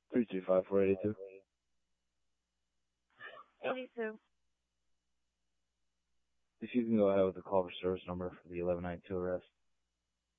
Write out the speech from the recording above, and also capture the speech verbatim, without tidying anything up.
three two five four eight two. eighty-two. If you can go ahead with the call for service number for the eleven ninety-two arrest.